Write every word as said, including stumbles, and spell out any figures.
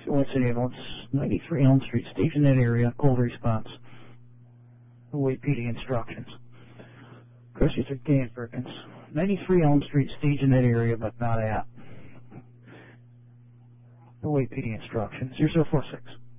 Orange City Ambulance, ninety-three Elm Street, stage in that area, cold response. Await P D instructions. Christians are Dan Perkins, ninety-three Elm Street, stage in that area, but not at. Await P D instructions. zero zero four six.